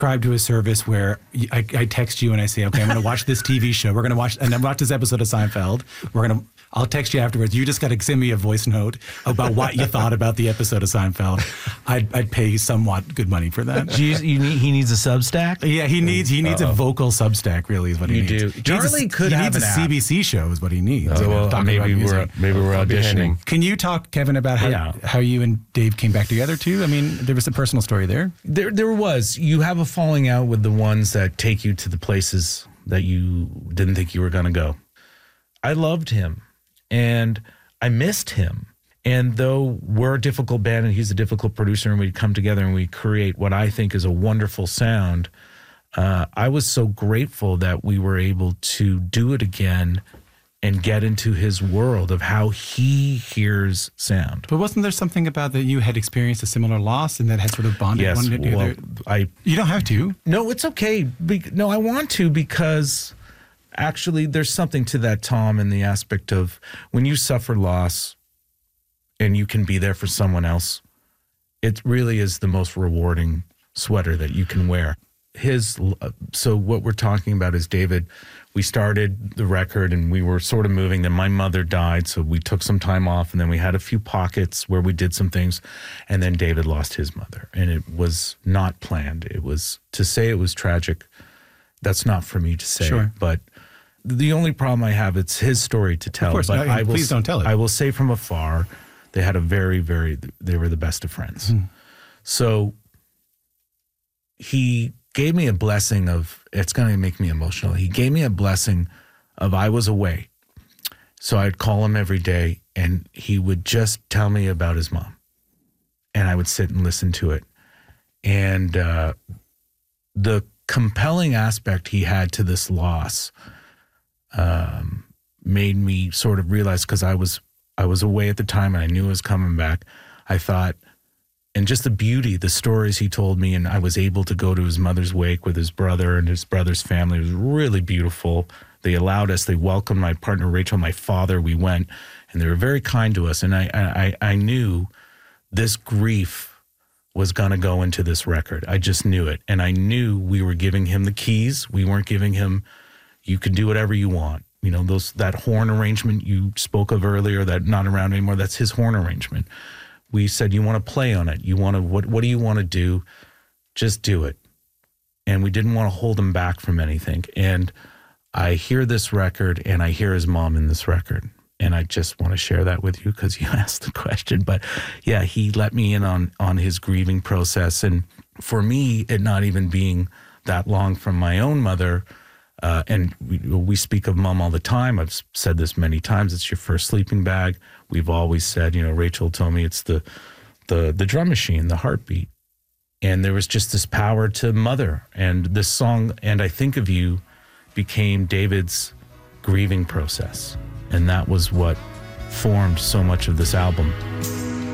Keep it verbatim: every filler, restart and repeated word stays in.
subscribe to a service where I, I text you and I say, okay, I'm going to watch this T V show. We're going to watch, and then watch this episode of Seinfeld. We're going to, I'll text you afterwards. You just got to send me a voice note about what you thought about the episode of Seinfeld. I'd, I'd pay somewhat good money for that. You, you need, he needs a Substack? Yeah, he needs he needs Uh-oh. a vocal Substack, really, is what he you needs. You do. Charlie he could he have needs an a app. C B C show is what he needs. Oh, well, maybe we're, maybe we're auditioning. Can you talk, Kevin, about how, yeah. how you and Dave came back together, too? I mean, there was a personal story there. There, there was. You have a falling out with the ones that take you to the places that you didn't think you were going to go. I loved him, and I missed him. And though we're a difficult band and he's a difficult producer and we come together and we create what I think is a wonderful sound, uh, I was so grateful that we were able to do it again and get into his world of how he hears sound. But wasn't there something about that you had experienced a similar loss and that had sort of bonded yes, one together? Well, I, you don't have to. No, it's okay. Be- no, I want to because actually there's something to that, Tom, in the aspect of when you suffer loss and you can be there for someone else, it really is the most rewarding sweater that you can wear. His, so what we're talking about is David, we started the record and we were sort of moving. Then my mother died, so we took some time off, and then we had a few pockets where we did some things, and then David lost his mother, and it was not planned. It was, to say it was tragic, that's not for me to say. Sure. But the only problem I have, it's his story to tell. Of course, but no, I will, please don't tell it. I will say from afar, they had a very, very, they were the best of friends. Mm. So he gave me a blessing of, it's going to make me emotional. He gave me a blessing of I was away. So I'd call him every day and he would just tell me about his mom. And I would sit and listen to it. And uh, the compelling aspect he had to this loss um, made me sort of realize, because I was I was away at the time and I knew I was coming back. I thought, and just the beauty, the stories he told me, and I was able to go to his mother's wake with his brother and his brother's family. It was really beautiful. They allowed us, they welcomed my partner, Rachel, my father. We went, and they were very kind to us. And I, I, I knew this grief was going to go into this record. I just knew it. And I knew we were giving him the keys. We weren't giving him, you can do whatever you want. You know, those that horn arrangement you spoke of earlier, that not around anymore, that's his horn arrangement. We said, you want to play on it. You want to, what, what do you want to do? Just do it. And we didn't want to hold him back from anything. And I hear this record and I hear his mom in this record. And I just want to share that with you because you asked the question. But yeah, he let me in on, on his grieving process. And for me, it not even being that long from my own mother, Uh, and we, we speak of mom all the time. I've said this many times. It's your first sleeping bag. We've always said, you know, Rachel told me it's the, the, the drum machine, the heartbeat. And there was just this power to mother. And this song, And I Think of You, became David's grieving process. And that was what formed so much of this album.